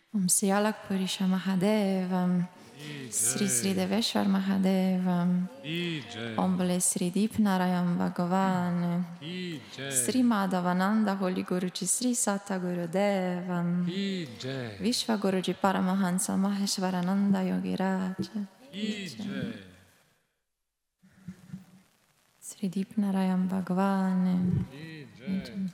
Om Sri Alakpurisha Mahadevam, Sri Sri Deveshwar Mahadevam, Om Bole Sri Deepnarayam Bhagavan, Sri Madhavananda Holy Guruji Sri Satta Gurudevam, Vishwa Guruji Paramahansa Maheshwarananda Yogiraj, Sri Deepnarayam Bhagavan,